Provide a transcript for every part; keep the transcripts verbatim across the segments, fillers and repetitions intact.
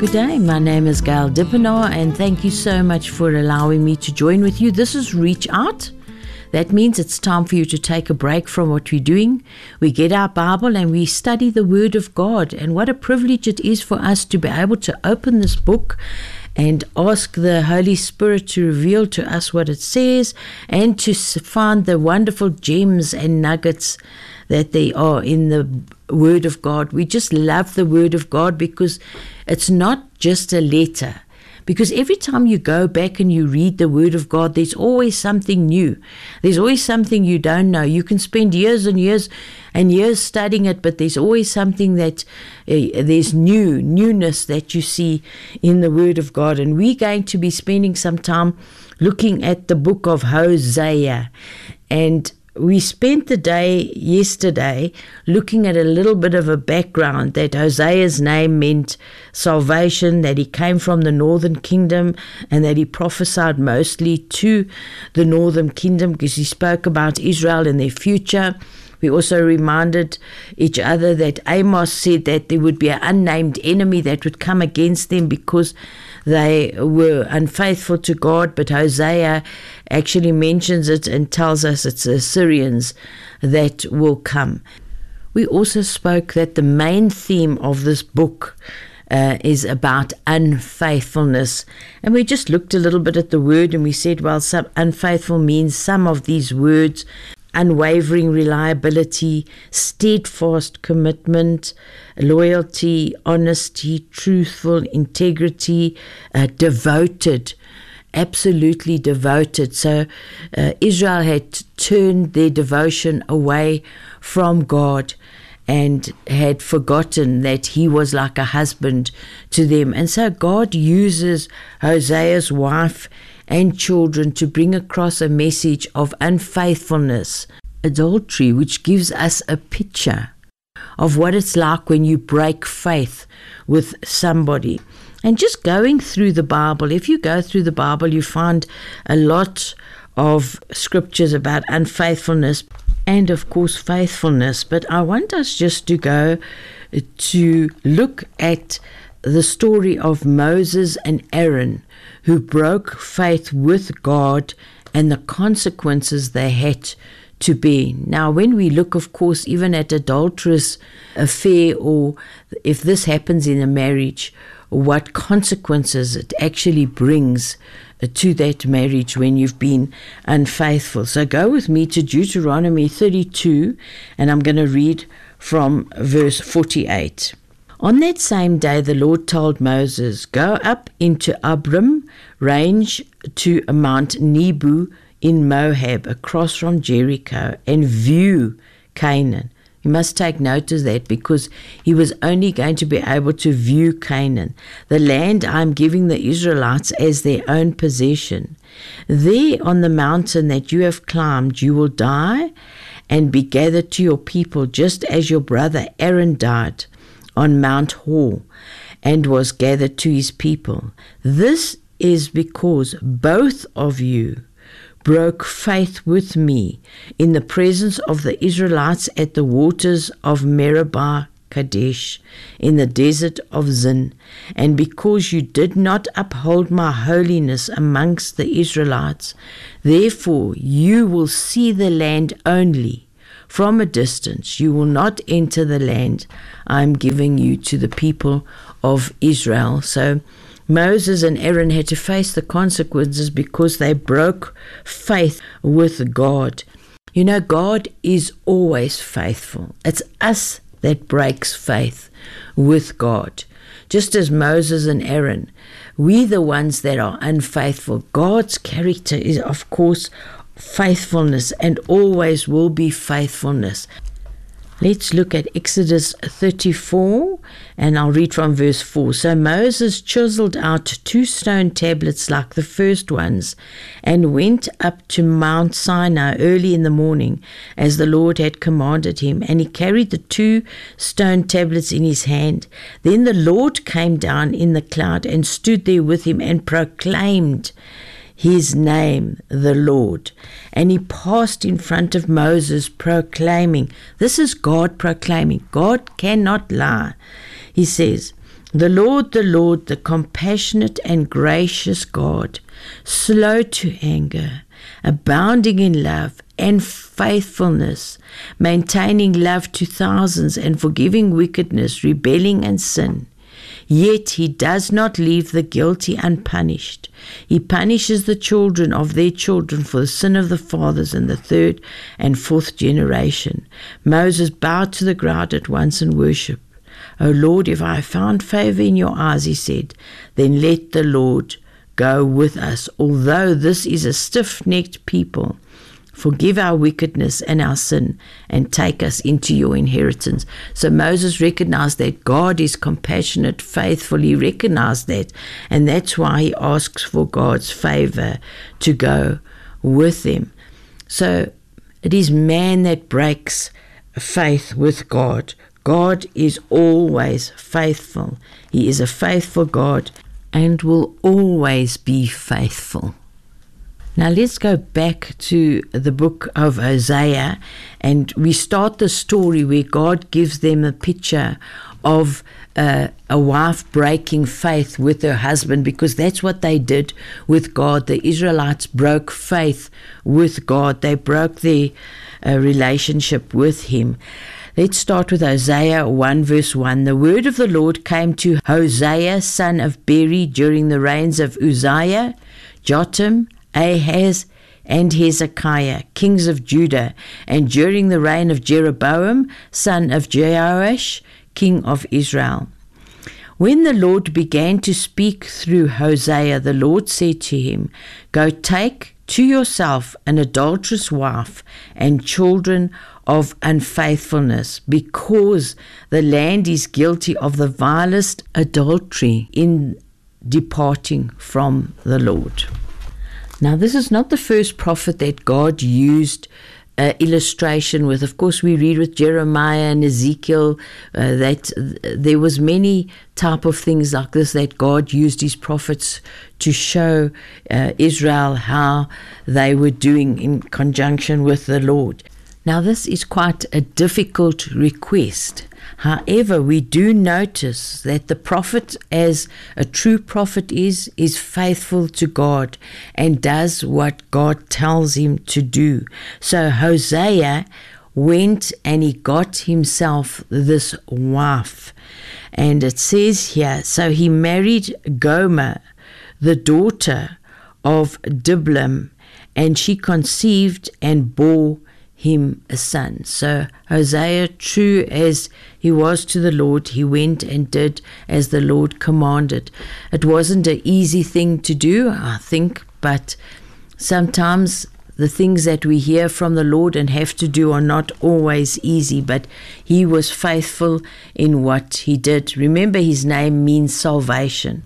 Good day, my name is Gail Dippenaar and thank you so much for allowing me to join with you. This is Reach Out. That means it's time for you to take a break from what we're doing. We get our Bible and we study the Word of God, and what a privilege it is for us to be able to open this book and ask the Holy Spirit to reveal to us what it says and to find the wonderful gems and nuggets that they are in the Word of God. We just love the Word of God because it's not just a letter. Because every time you go back and you read the Word of God, there's always something new. There's always something you don't know. You can spend years and years and years studying it, but there's always something that uh, there's new, newness that you see in the Word of God. And we're going to be spending some time looking at the book of Hosea. And we spent the day yesterday looking at a little bit of a background that Hosea's name meant salvation, that he came from the northern kingdom and that he prophesied mostly to the northern kingdom because he spoke about Israel and their future. We also reminded each other that Amos said that there would be an unnamed enemy that would come against them because they were unfaithful to God, but Hosea actually mentions it and tells us it's the Assyrians that will come. We also spoke that the main theme of this book uh, is about unfaithfulness. And we just looked a little bit at the word and we said, well, some unfaithful means some of these words: unwavering reliability, steadfast commitment, loyalty, honesty, truthful, integrity, uh, devoted, absolutely devoted. So uh, Israel had turned their devotion away from God and had forgotten that he was like a husband to them. And so God uses Hosea's wife and children to bring across a message of unfaithfulness, adultery, which gives us a picture of what it's like when you break faith with somebody. And just going through the Bible, if you go through the Bible, you find a lot of scriptures about unfaithfulness and, of course, faithfulness. But I want us just to go to look at the story of Moses and Aaron, who broke faith with God and the consequences they had to bear. Now, when we look, of course, even at adulterous affair, or if this happens in a marriage, what consequences it actually brings to that marriage when you've been unfaithful. So go with me to Deuteronomy thirty-two, and I'm going to read from verse forty-eight. On that same day, the Lord told Moses, "Go up into Abram range to Mount Nebo in Moab, across from Jericho, and view Canaan." You must take note of that because he was only going to be able to view Canaan, the land I'm giving the Israelites as their own possession. There on the mountain that you have climbed, you will die and be gathered to your people, just as your brother Aaron died on Mount Hor and was gathered to his people. This is because both of you broke faith with me in the presence of the Israelites at the waters of Meribah Kadesh in the desert of Zin, and because you did not uphold my holiness amongst the Israelites. Therefore you will see the land only from a distance. You will not enter the land I am giving you to the people of Israel. So Moses and Aaron had to face the consequences because they broke faith with God. You know, God is always faithful. It's us that breaks faith with God. Just as Moses and Aaron, we the ones that are unfaithful. God's character is, of course, faithfulness and always will be faithfulness. Let's look at Exodus thirty-four, and I'll read from verse four. So Moses chiseled out two stone tablets like the first ones and went up to Mount Sinai early in the morning, as the Lord had commanded him, and he carried the two stone tablets in his hand. Then the Lord came down in the cloud and stood there with him and proclaimed his name, the Lord. And he passed in front of Moses, proclaiming, this is God proclaiming. God cannot lie. He says, The Lord, the Lord, the compassionate and gracious God, slow to anger, abounding in love and faithfulness, maintaining love to thousands and forgiving wickedness, rebelling and sin. Yet he does not leave the guilty unpunished. He punishes the children of their children for the sin of the fathers in the third and fourth generation. Moses bowed to the ground at once and worshipped. O Lord, if I have found favor in your eyes, he said, then let the Lord go with us. Although this is a stiff-necked people, forgive our wickedness and our sin and take us into your inheritance. So Moses recognized that God is compassionate, faithful. He recognized that, and that's why he asks for God's favor to go with them. So it is man that breaks faith with God. God is always faithful. He is a faithful God and will always be faithful. Now let's go back to the book of Hosea, and we start the story where God gives them a picture of uh, a wife breaking faith with her husband, because that's what they did with God. The Israelites broke faith with God. They broke their uh, relationship with him. Let's start with Hosea one verse one. The word of the Lord came to Hosea, son of Beri, during the reigns of Uzziah, Jotham, Ahaz, and Hezekiah, kings of Judah, and during the reign of Jeroboam, son of Jehoash, king of Israel. When the Lord began to speak through Hosea, the Lord said to him, go take to yourself an adulterous wife and children of unfaithfulness, because the land is guilty of the vilest adultery in departing from the Lord. Now, this is not the first prophet that God used uh, illustration with. Of course, we read with Jeremiah and Ezekiel uh, that uh, there was many type of things like this that God used his prophets to show uh, Israel how they were doing in conjunction with the Lord. Now, this is quite a difficult request. However, we do notice that the prophet, as a true prophet is, is faithful to God and does what God tells him to do. So Hosea went and he got himself this wife. And it says here, so he married Gomer, the daughter of Diblam, and she conceived and bore him a son. So Hosea, true as he was to the Lord, he went and did as the Lord commanded. It wasn't an easy thing to do, I think, but sometimes the things that we hear from the Lord and have to do are not always easy, but he was faithful in what he did. Remember, his name means salvation.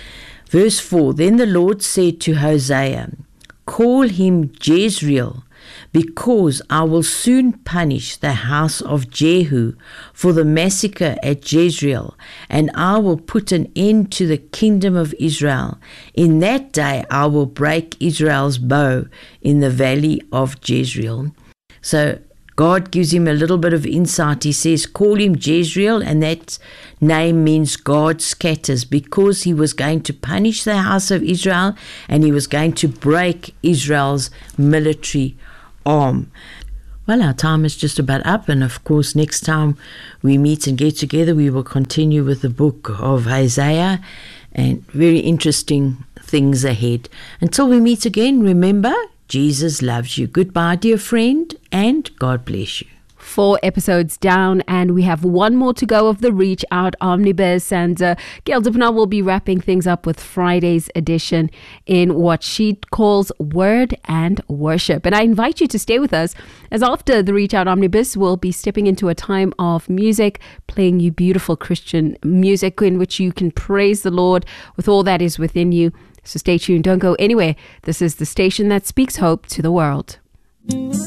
Verse four, then the Lord said to Hosea, call him Jezreel, because I will soon punish the house of Jehu for the massacre at Jezreel, and I will put an end to the kingdom of Israel. In that day I will break Israel's bow in the valley of Jezreel. So God gives him a little bit of insight. He says, call him Jezreel, and that name means God scatters, because he was going to punish the house of Israel, and he was going to break Israel's military arm. Well, our time is just about up, and of course next time we meet and get together we will continue with the book of Hosea, and very interesting things ahead. Until we meet again, remember, Jesus loves you. Goodbye, dear friend, and God bless you. Four episodes down, and we have one more to go of the Reach Out Omnibus, and uh, Gail Dippenaar will be wrapping things up with Friday's edition in what she calls Word and Worship. And I invite you to stay with us, as after the Reach Out Omnibus, we'll be stepping into a time of music, playing you beautiful Christian music in which you can praise the Lord with all that is within you. So stay tuned, don't go anywhere. This is the station that speaks hope to the world.